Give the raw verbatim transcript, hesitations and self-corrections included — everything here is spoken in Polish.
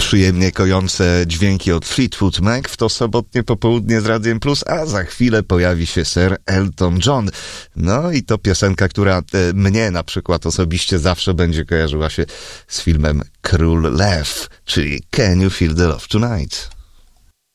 przyjemnie kojące dźwięki od Fleetwood Mac w to sobotnie popołudnie z Radiem Plus, a za chwilę pojawi się Sir Elton John. No i to piosenka, która e, mnie na przykład osobiście zawsze będzie kojarzyła się z filmem Król Lew, czyli Can You Feel the Love Tonight?